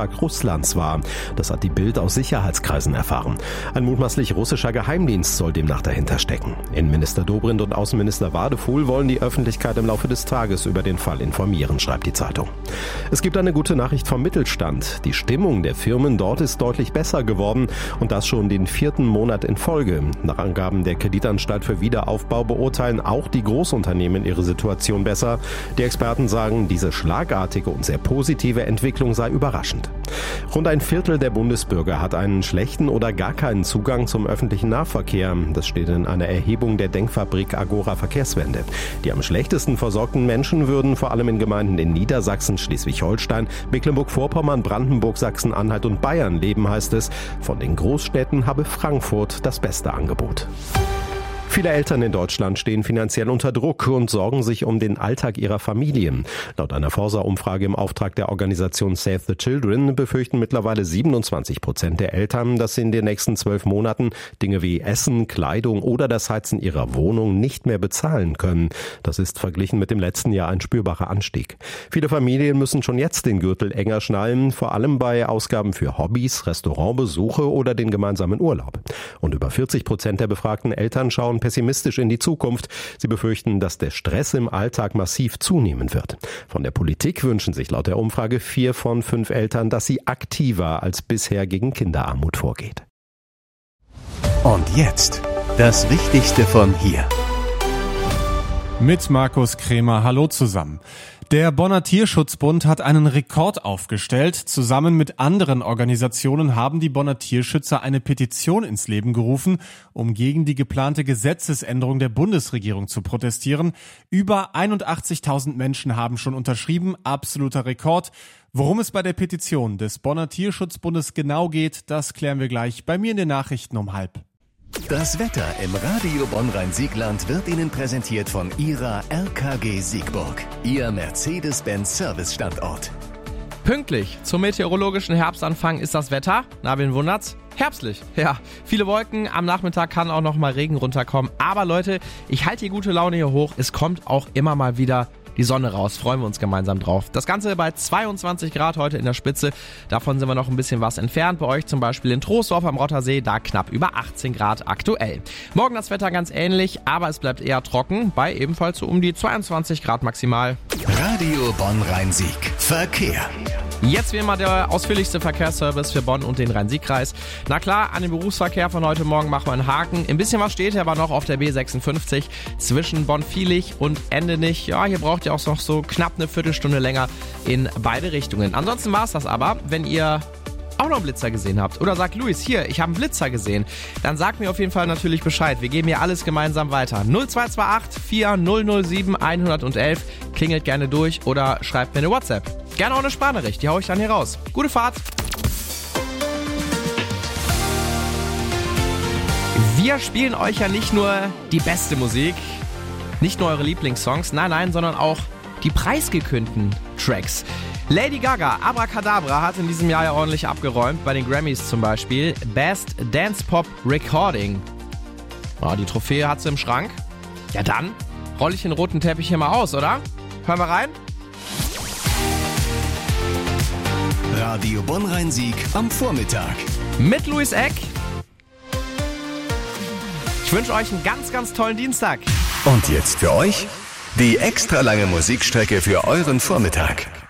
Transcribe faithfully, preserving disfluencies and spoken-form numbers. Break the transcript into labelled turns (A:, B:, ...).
A: Russlands war. Das hat die Bild aus Sicherheitskreisen erfahren. Ein mutmaßlich russischer Geheimdienst soll demnach dahinter stecken. Innenminister Dobrindt und Außenminister Wadefuhl wollen die Öffentlichkeit im Laufe des Tages über den Fall informieren, schreibt die Zeitung. Es gibt eine gute Nachricht vom Mittelstand. Die Stimmung der Firmen dort ist deutlich besser geworden und das schon den vierten Monat in Folge. Nach Angaben der Kreditanstalt für Wiederaufbau beurteilen auch die Großunternehmen ihre Situation besser. Die Experten sagen, diese schlagartige und sehr positive Entwicklung sei überraschend. Rund ein Viertel der Bundesbürger hat einen schlechten oder gar keinen Zugang zum öffentlichen Nahverkehr. Das steht in einer Erhebung der Denkfabrik Agora Verkehrswende. Die am schlechtesten versorgten Menschen würden vor allem in Gemeinden in Niedersachsen, Schleswig-Holstein, Mecklenburg-Vorpommern, Brandenburg, Sachsen-Anhalt und Bayern leben, heißt es. Von den Großstädten habe Frankfurt das beste Angebot. Viele Eltern in Deutschland stehen finanziell unter Druck und sorgen sich um den Alltag ihrer Familien. Laut einer Forsa-Umfrage im Auftrag der Organisation Save the Children befürchten mittlerweile siebenundzwanzig Prozent der Eltern, dass sie in den nächsten zwölf Monaten Dinge wie Essen, Kleidung oder das Heizen ihrer Wohnung nicht mehr bezahlen können. Das ist verglichen mit dem letzten Jahr ein spürbarer Anstieg. Viele Familien müssen schon jetzt den Gürtel enger schnallen, vor allem bei Ausgaben für Hobbys, Restaurantbesuche oder den gemeinsamen Urlaub. Und über vierzig Prozent der befragten Eltern schauen pessimistisch in die Zukunft. Sie befürchten, dass der Stress im Alltag massiv zunehmen wird. Von der Politik wünschen sich laut der Umfrage vier von fünf Eltern, dass sie aktiver als bisher gegen Kinderarmut vorgeht.
B: Und jetzt das Wichtigste von hier.
C: Mit Markus Krämer, hallo zusammen. Der Bonner Tierschutzbund hat einen Rekord aufgestellt. Zusammen mit anderen Organisationen haben die Bonner Tierschützer eine Petition ins Leben gerufen, um gegen die geplante Gesetzesänderung der Bundesregierung zu protestieren. Über einundachtzigtausend Menschen haben schon unterschrieben, absoluter Rekord. Worum es bei der Petition des Bonner Tierschutzbundes genau geht, das klären wir gleich bei mir in den Nachrichten um halb.
B: Das Wetter im Radio Bonn-Rhein-Siegland wird Ihnen präsentiert von Ihrer R K G Siegburg, Ihr Mercedes-Benz-Service-Standort.
D: Pünktlich zum meteorologischen Herbstanfang ist das Wetter, na wen wundert's? Herbstlich, ja. Viele Wolken, am Nachmittag kann auch noch mal Regen runterkommen. Aber Leute, ich halte die gute Laune hier hoch. Es kommt auch immer mal wieder die Sonne raus, freuen wir uns gemeinsam drauf. Das Ganze bei zweiundzwanzig Grad heute in der Spitze. Davon sind wir noch ein bisschen was entfernt. Bei euch zum Beispiel in Troisdorf am Rottersee, da knapp über achtzehn Grad aktuell. Morgen das Wetter ganz ähnlich, aber es bleibt eher trocken, bei ebenfalls so um die zweiundzwanzig Grad maximal.
B: Radio Bonn-Rhein-Sieg. Verkehr.
D: Jetzt wie immer der ausführlichste Verkehrsservice für Bonn und den Rhein-Sieg-Kreis. Na klar, an den Berufsverkehr von heute Morgen machen wir einen Haken. Ein bisschen was steht aber noch auf der B sechsundfünfzig zwischen Bonn-Viehlich und Endenich. Ja, hier braucht ihr auch noch so knapp eine Viertelstunde länger in beide Richtungen. Ansonsten war es das aber, wenn ihr auch noch einen Blitzer gesehen habt oder sagt, Luis, hier, ich habe einen Blitzer gesehen, dann sagt mir auf jeden Fall natürlich Bescheid. Wir geben hier alles gemeinsam weiter. null zwei zwei acht vier null null sieben eins eins eins, klingelt gerne durch oder schreibt mir eine WhatsApp. Gerne auch eine Sprachnachricht, die hau ich dann hier raus. Gute Fahrt! Wir spielen euch ja nicht nur die beste Musik, nicht nur eure Lieblingssongs, nein, nein, sondern auch die preisgekündeten Tracks. Lady Gaga, Abracadabra, hat in diesem Jahr ja ordentlich abgeräumt, bei den Grammys zum Beispiel. Best Dance Pop Recording. Oh, die Trophäe hat sie im Schrank. Ja dann, roll ich den roten Teppich hier mal aus, oder? Hören wir rein?
B: Radio Bonn-Rhein-Sieg am Vormittag.
D: Mit Luis Eck. Ich wünsche euch einen ganz, ganz tollen Dienstag.
B: Und jetzt für euch die extra lange Musikstrecke für euren Vormittag.